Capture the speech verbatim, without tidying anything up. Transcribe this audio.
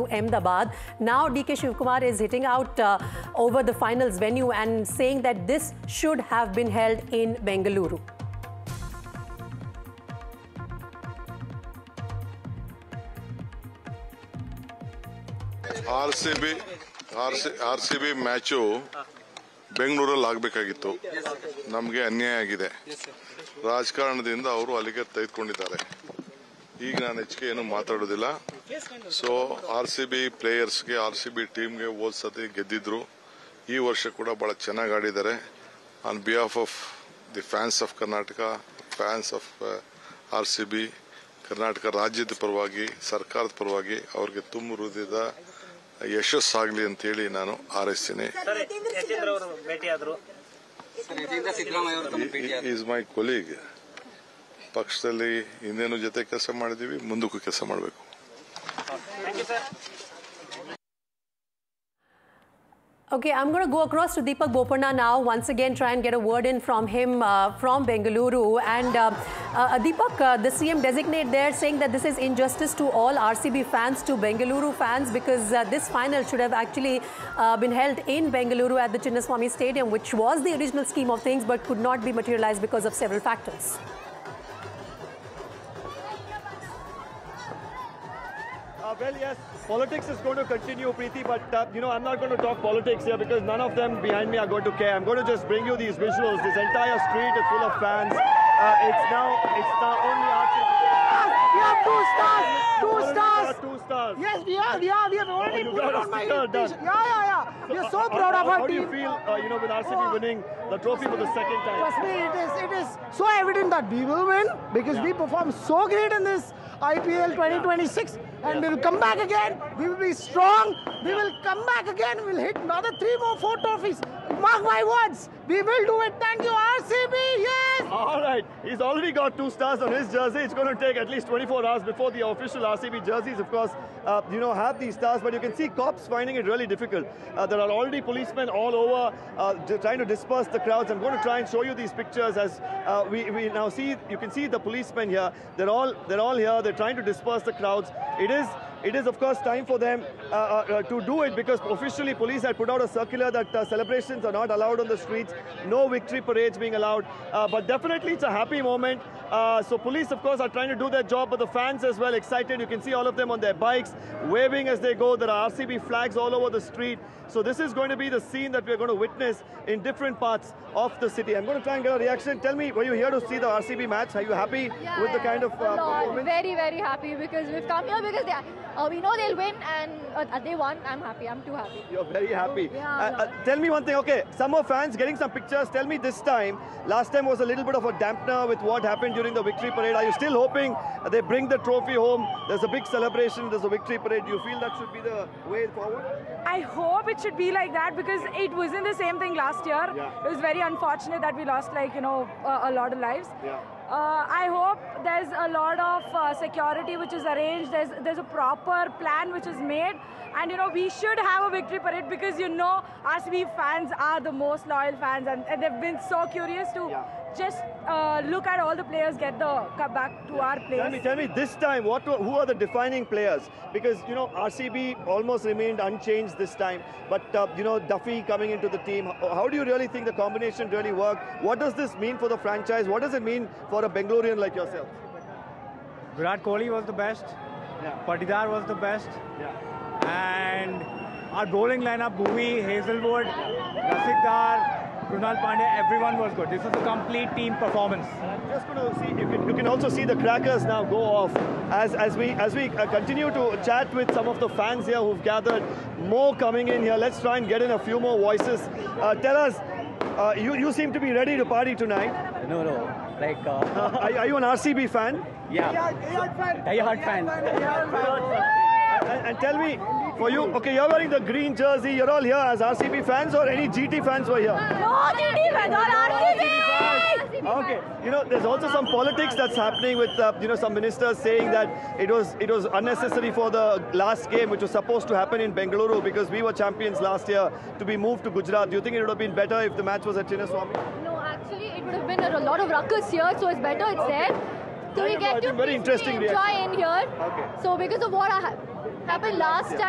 to Ahmedabad. Now D K Shivkumar is hitting out uh, over the finals venue and saying that this should have been held in Bengaluru. R C B R C B match ಬೆಂಗಳೂರಲ್ಲಿ ಆಗಬೇಕಾಗಿತ್ತು. ನಮಗೆ ಅನ್ಯಾಯ ಆಗಿದೆ. ರಾಜಕಾರಣದಿಂದ ಅವರು ಅಲ್ಲಿಗೆ ತೆಗೆದುಕೊಂಡಿದ್ದಾರೆ. ಈಗ ನಾನು ಹೆಚ್ಚಿಗೆ ಏನು ಮಾತಾಡೋದಿಲ್ಲ. So R C B ಪ್ಲೇಯರ್ಸ್ಗೆ R C B ಟೀಮ್ಗೆ ಹೋದ ಸತಿ ಗೆದ್ದಿದ್ರು. ಈ ವರ್ಷ ಕೂಡ ಬಹಳ ಚೆನ್ನಾಗಿ ಆಡಿದ್ದಾರೆ. On behalf of the fans of Karnataka, fans of R C B, Karnataka ರಾಜ್ಯದ ಪರವಾಗಿ, ಸರ್ಕಾರದ ಪರವಾಗಿ ಅವರಿಗೆ ತುಂಬ ಹೃದಯದ ಯಶಸ್ಸಾಗಲಿ ಅಂತೇಳಿ ನಾನು ಹಾರೈಸ್ತೀನಿ. Is my colleague. ಪಕ್ಷದಲ್ಲಿ ಹಿಂದೇನು ಜೊತೆ ಕೆಲಸ ಮಾಡಿದೀವಿ, ಮುಂದಕ್ಕೂ ಕೆಲಸ ಮಾಡಬೇಕು. Okay, I'm going to go across to Deepak Bopanna now, once again try and get a word in from him uh, from Bengaluru. And uh, uh, Deepak, uh, the C M designate there saying that this is injustice to all R C B fans, to Bengaluru fans, because uh, this final should have actually uh, been held in Bengaluru at the Chinnaswamy Stadium, which was the original scheme of things but could not be materialized because of several factors. Uh, well, yes, politics is going to continue, Preeti, but, uh, you know, I'm not going to talk politics here because none of them behind me are going to care. I'm going to just bring you these visuals. This entire street is full of fans. Uh, it's now, it's now only R C B. We have two stars! Two stars! Two stars. Yes, we are, we are. We have already oh, put it on my t-shirt. Yeah, yeah, yeah. So, we are so uh, proud uh, of our how team. How do you feel, uh, you know, with R C B oh, winning the trophy for the second time? Trust me, it is, it is so evident that we will win because yeah. we performed so great in this I P L twenty twenty-six. And yeah. we will come back again. We will be strong. We will come back again. We will hit another three more, four trophies. Mark my words. We will do it. Thank you, R C B. Yes. All right. He's already got two stars on his jersey. It's going to take at least twenty-four hours before the official R C B jerseys, of course, uh, you know, have these stars. But you can see cops finding it really difficult. Uh, there are already policemen all over uh, trying to disperse the crowds. I'm going to try and show you these pictures as uh, we, we now see. You can see the policemen here. They're all they're all here. They're trying to disperse the crowds. It is. It is, of course, time for them uh, uh, to do it because officially police had put out a circular that uh, celebrations are not allowed on the streets, no victory parades being allowed. Uh, but definitely it's a happy moment. Uh, so police, of course, are trying to do their job, but the fans as well excited. You can see all of them on their bikes, waving as they go. There are R C B flags all over the street. So this is going to be the scene that we're going to witness in different parts of the city. I'm going to try and get a reaction. Tell me, were you here to see the R C B match? Are you happy yeah, with the kind of uh, performance? Very, very happy because we've come here because they, uh, we know they'll win and uh, they won. I'm happy. I'm too happy. You're very happy. Yeah, uh, uh, tell me one thing. Okay, some more fans getting some pictures. Tell me this time. Last time was a little bit of a dampener with what happened during the victory parade. Are you still hoping they bring the trophy home? There's a big celebration. There's a victory parade. Do you feel that should be the way forward? I hope it should be like that because it wasn't the same thing last year. Yeah. It was very unfortunate that we lost, like, you know, a, a lot of lives. Yeah. Uh, I hope there's a lot of uh, security which is arranged. There's there's a proper plan which is made, and you know we should have a victory parade because you know R C B fans are the most loyal fans, and, and they've been so curious to Yeah. just uh, look at all the players get the come back to our place. Tell me, tell me this time, what were, who are the defining players? Because you know R C B almost remained unchanged this time, but uh, you know Duffy coming into the team. How, how do you really think the combination really worked? What does this mean for the franchise? What does it mean for a Bengalorean like yourself? Virat Kohli was the best. Yeah. Patidar was the best. Yeah. And our bowling lineup, Bhuvi, Hazelwood, Rasikdar, Krunal Pandya, everyone was good. This was a complete team performance. Just going to see, you can, you can also see the crackers now go off as, as we, as we uh, continue to chat with some of the fans here who've gathered. More coming in here. Let's try and get in a few more voices. Uh, tell us, uh, you, you seem to be ready to party tonight. No, no. Like, uh, uh, are, are you an R C B fan? Yeah. Die-hard fan. And, and tell me, for you, okay, you're wearing the green jersey, you're all here as R C B fans or any G T fans were here? No G T fans, or R C B! Okay, you know, there's also some politics that's happening with, uh, you know, some ministers saying that it was it was unnecessary for the last game, which was supposed to happen in Bengaluru because we were champions last year, to be moved to Gujarat. Do you think it would have been better if the match was at Chinnaswamy? No, actually, it would have been a lot of ruckus here, so it's better it's Okay. there. So I we know, get I to think very interesting enjoy reaction. in here. Okay. So because of what ha happened last time.